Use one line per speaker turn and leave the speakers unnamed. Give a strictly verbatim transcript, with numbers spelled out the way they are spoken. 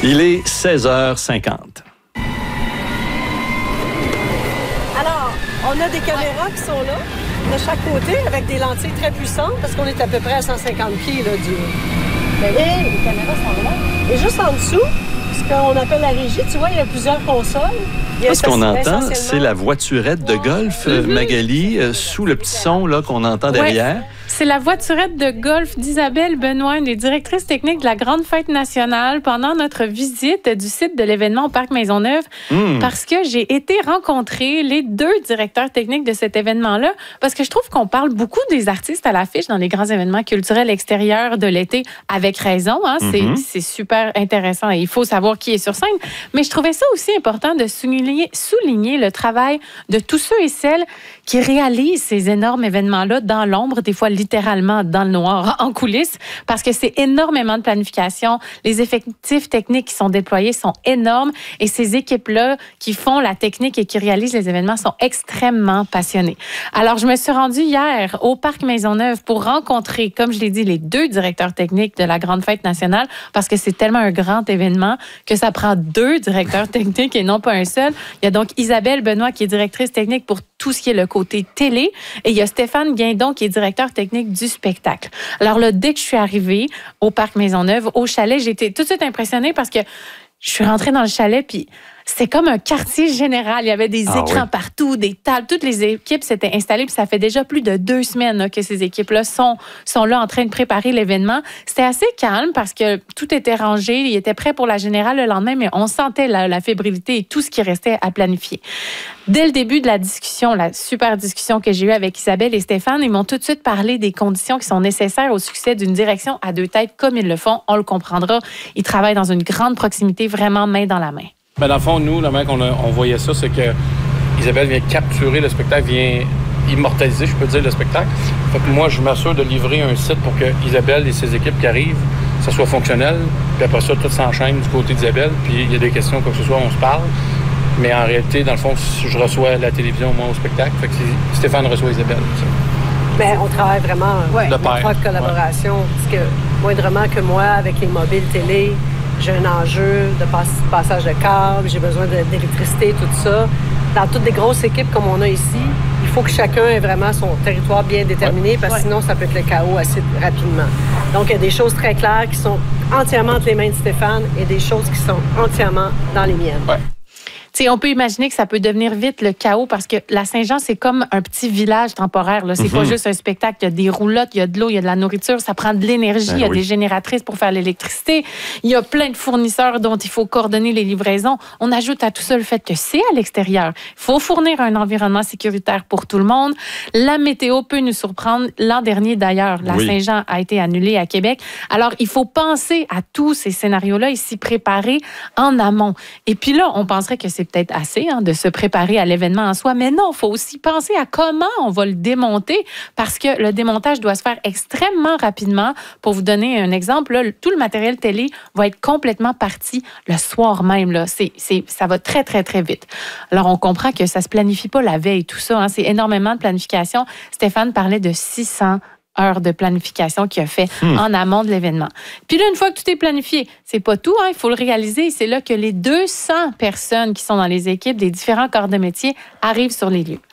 Il est seize heures cinquante.
Alors, on a des caméras qui sont là, de chaque côté, avec des lentilles très puissantes, parce qu'on est à peu près à cent cinquante pieds là, du...
Mais oui, les caméras sont là.
Et juste en dessous, ce qu'on appelle la régie, tu vois, il y a plusieurs consoles. Il y a
Ce qu'on entend,
essentiellement...
c'est la voiturette de golf,
Mm-hmm.
Magali, euh, sous le petit son là, qu'on entend derrière.
Ouais. C'est la voiturette de golf d'Isabelle Benoît, une des directrices techniques de la Grande Fête nationale, pendant notre visite du site de l'événement au Parc Maisonneuve,
Mmh.
parce que j'ai été rencontrer les deux directeurs techniques de cet événement-là, parce que je trouve qu'on parle beaucoup des artistes à l'affiche dans les grands événements culturels extérieurs de l'été, avec raison. Hein? C'est,
Mmh.
c'est super intéressant et il faut savoir qui est sur scène. Mais je trouvais ça aussi important de souligner, souligner le travail de tous ceux et celles qui réalisent ces énormes événements-là dans l'ombre, des fois littéralement dans le noir, en coulisses, parce que c'est énormément de planification. Les effectifs techniques qui sont déployés sont énormes et ces équipes-là qui font la technique et qui réalisent les événements sont extrêmement passionnées. Alors, je me suis rendue hier au Parc Maisonneuve pour rencontrer, comme je l'ai dit, les deux directeurs techniques de la Grande Fête nationale, parce que c'est tellement un grand événement que ça prend deux directeurs techniques et non pas un seul. Il y a donc Isabelle Benoît qui est directrice technique pour tout ce qui est le côté télé et il y a Stéphane Guindon qui est directeur technique du spectacle. Alors là, dès que je suis arrivée au Parc Maisonneuve, au chalet, j'ai été tout de suite impressionnée parce que je suis rentrée dans le chalet puis c'était comme un quartier général. Il y avait des
Ah
écrans
oui.
partout, des tables. Toutes les équipes s'étaient installées. Puis ça fait déjà plus de deux semaines là, que ces équipes-là sont, sont là en train de préparer l'événement. C'était assez calme parce que tout était rangé. Ils étaient prêts pour la générale le lendemain, mais on sentait la, la fébrilité et tout ce qui restait à planifier. Dès le début de la discussion, la super discussion que j'ai eue avec Isabelle et Stéphane, ils m'ont tout de suite parlé des conditions qui sont nécessaires au succès d'une direction à deux têtes comme ils le font. On le comprendra. Ils travaillent dans une grande proximité, vraiment main dans la main.
Ben dans le fond, nous, la manière qu'on a- on voyait ça, c'est que Isabelle vient capturer le spectacle, vient immortaliser, je peux dire, le spectacle. Fait que moi, je m'assure de livrer un site pour que Isabelle et ses équipes qui arrivent, ça soit fonctionnel. Puis après ça, tout s'enchaîne du côté d'Isabelle. Puis il y a des questions, quoi que ce soit, on se parle. Mais en réalité, dans le fond, je reçois la télévision, moi, au spectacle. Fait que c'est- Stéphane reçoit Isabelle. ça.
Mais on travaille vraiment
Ouais.
en
De pair.
étroite collaboration. Parce que, moindrement que moi, avec les mobiles télé, j'ai un enjeu de pass- passage de câbles, j'ai besoin de- d'électricité, tout ça. Dans toutes des grosses équipes comme on a ici, il faut que chacun ait vraiment son territoire bien déterminé, parce que
Ouais.
sinon, ça peut être le chaos assez rapidement. Donc, il y a des choses très claires qui sont entièrement entre les mains de Stéphane et des choses qui sont entièrement dans les miennes.
Ouais.
Tu sais, on peut imaginer que ça peut devenir vite le chaos parce que la Saint-Jean, c'est comme un petit village temporaire. Là. C'est
Mm-hmm.
pas juste un spectacle. Il y a des roulottes, il y a de l'eau, il y a de la nourriture. Ça prend de l'énergie.
Ben
il y a
oui.
des génératrices pour faire l'électricité. Il y a plein de fournisseurs dont il faut coordonner les livraisons. On ajoute à tout ça le fait que c'est à l'extérieur. Il faut fournir un environnement sécuritaire pour tout le monde. La météo peut nous surprendre. L'an dernier, d'ailleurs, la
Oui.
Saint-Jean a été annulée à Québec. Alors, il faut penser à tous ces scénarios-là et s'y préparer en amont. Et puis là, on penserait que c'est peut-être assez hein, de se préparer à l'événement en soi, mais non, il faut aussi penser à comment on va le démonter parce que le démontage doit se faire extrêmement rapidement. Pour vous donner un exemple, là, tout le matériel télé va être complètement parti le soir même. Là. C'est, c'est, ça va très, très, très vite. Alors, on comprend que ça se planifie pas la veille, tout ça. Hein, c'est énormément de planification. Stéphane parlait de six cents heures de planification qu'il a fait
Hmm.
en amont de l'événement. Puis là, une fois que tout est planifié, c'est pas tout, hein, il faut le réaliser. C'est là que les deux cents personnes qui sont dans les équipes des différents corps de métier arrivent sur les lieux.